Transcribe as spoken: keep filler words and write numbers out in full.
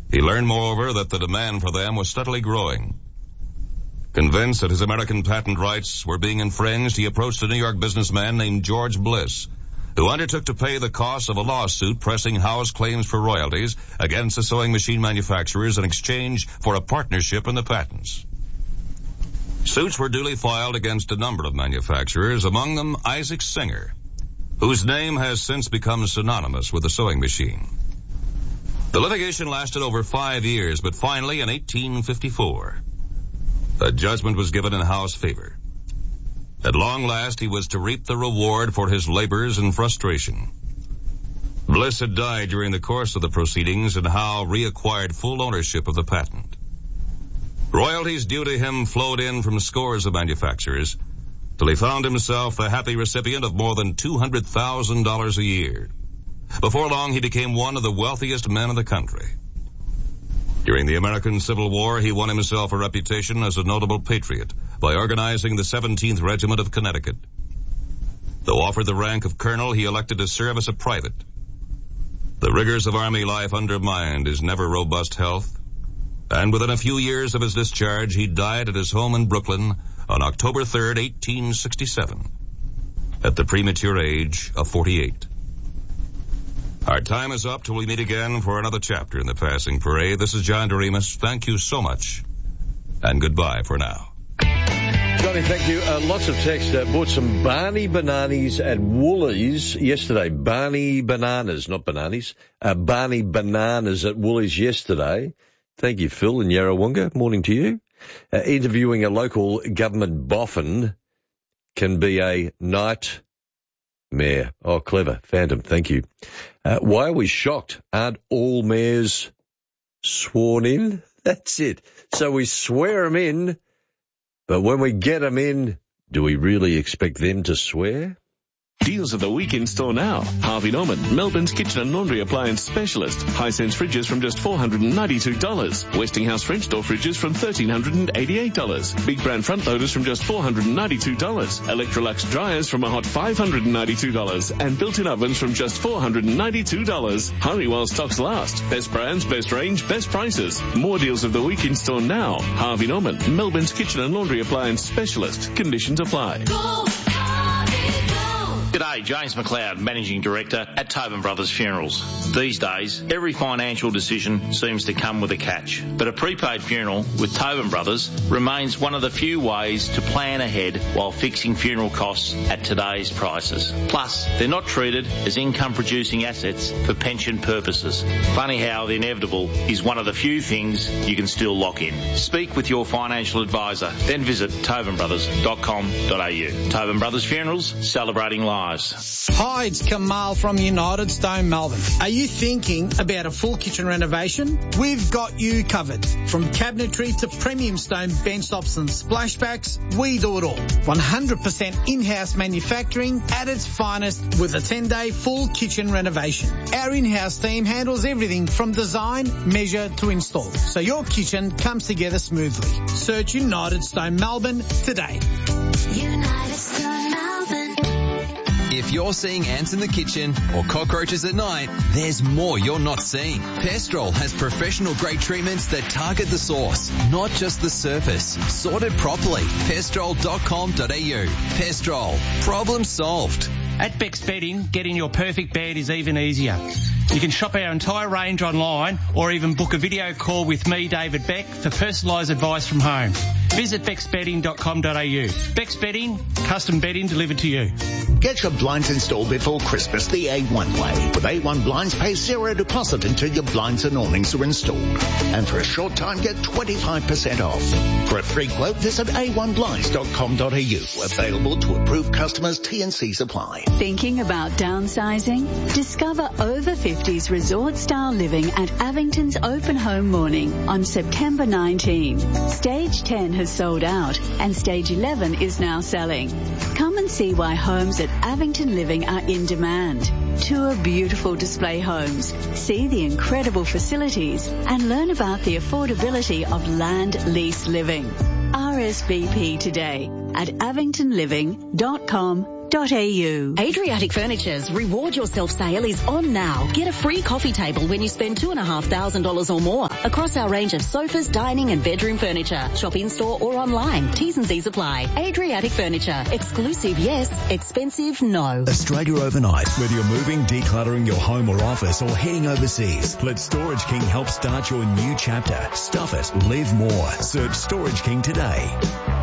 He learned, moreover, that the demand for them was steadily growing. Convinced that his American patent rights were being infringed, he approached a New York businessman named George Bliss, who undertook to pay the costs of a lawsuit pressing Howe's claims for royalties against the sewing machine manufacturers in exchange for a partnership in the patents. Suits were duly filed against a number of manufacturers, among them Isaac Singer, whose name has since become synonymous with the sewing machine. The litigation lasted over five years, but finally, in eighteen fifty-four, a judgment was given in Howe's favor. At long last, he was to reap the reward for his labors and frustration. Bliss had died during the course of the proceedings, and Howe reacquired full ownership of the patent. Royalties due to him flowed in from scores of manufacturers, till he found himself the happy recipient of more than two hundred thousand dollars a year. Before long, he became one of the wealthiest men in the country. During the American Civil War, he won himself a reputation as a notable patriot by organizing the seventeenth Regiment of Connecticut. Though offered the rank of colonel, he elected to serve as a private. The rigors of Army life undermined his never robust health, and within a few years of his discharge, he died at his home in Brooklyn on October third, eighteen sixty-seven, at the premature age of forty-eight. Our time is up till we meet again for another chapter in the Passing Parade. This is John Doremus. Thank you so much, and goodbye for now. Johnny, thank you. Uh, lots of text. Uh, bought some Barney bananas at Woolies yesterday. Barney bananas, not bananas. Uh, Barney bananas at Woolies yesterday. Thank you, Phil in Yarrawonga. Morning to you. Uh, interviewing a local government boffin can be a nightmare. Oh, clever. Phantom, thank you. Uh, why are we shocked? Aren't all mayors sworn in? That's it. So we swear them in, but when we get them in, do we really expect them to swear? Deals of the week in store now. Harvey Norman, Melbourne's kitchen and laundry appliance specialist. Hisense fridges from just four hundred ninety-two dollars. Westinghouse French door fridges from one thousand three hundred eighty-eight dollars. Big brand front loaders from just four hundred ninety-two dollars. Electrolux dryers from a hot five hundred ninety-two dollars. And built-in ovens from just four hundred ninety-two dollars. Hurry while stocks last. Best brands, best range, best prices. More deals of the week in store now. Harvey Norman, Melbourne's kitchen and laundry appliance specialist. Conditions apply. Go! G'day, James McLeod, Managing Director at Tobin Brothers Funerals. These days, every financial decision seems to come with a catch, but a prepaid funeral with Tobin Brothers remains one of the few ways to plan ahead while fixing funeral costs at today's prices. Plus, they're not treated as income-producing assets for pension purposes. Funny how the inevitable is one of the few things you can still lock in. Speak with your financial advisor, then visit tobin brothers dot com dot a u. Tobin Brothers Funerals, celebrating life. Hi, it's Kamal from United Stone Melbourne. Are you thinking about a full kitchen renovation? We've got you covered. From cabinetry to premium stone bench tops and splashbacks, we do it all. one hundred percent in-house manufacturing at its finest with a ten-day full kitchen renovation. Our in-house team handles everything from design, measure to install, so your kitchen comes together smoothly. Search United Stone Melbourne today. United Stone Melbourne. If you're seeing ants in the kitchen or cockroaches at night, there's more you're not seeing. Pestrol has professional grade treatments that target the source, not just the surface. Sorted properly. pestrol dot com dot a u. Pestrol. Problem solved. At Beck's Bedding, getting your perfect bed is even easier. You can shop our entire range online or even book a video call with me, David Beck, for personalised advice from home. Visit becks bedding dot com dot a u. Beck's Bedding, custom bedding delivered to you. Get your blinds installed before Christmas the A one way. With A one Blinds, pay zero deposit until your blinds and awnings are installed. And for a short time, get twenty-five percent off. For a free quote, visit a one blinds dot com dot a u. Available to approved customers, T and C's apply. Thinking about downsizing? Discover over fifties resort-style living at Avington's Open Home Morning on September nineteenth. Stage ten has sold out and Stage eleven is now selling. Come and see why homes at Avington Living are in demand. Tour beautiful display homes, see the incredible facilities and learn about the affordability of land lease living. R S V P today at avington living dot com dot a u. Adriatic Furniture's Reward Yourself sale is on now. Get a free coffee table when you spend two and a half thousand dollars or more across our range of sofas, dining and bedroom furniture. Shop in store or online. T's and C's apply. Adriatic Furniture. Exclusive, yes. Expensive, no. Australia overnight. Whether you're moving, decluttering your home or office, or heading overseas, let Storage King help start your new chapter. Stuff it. Live more. Search Storage King today.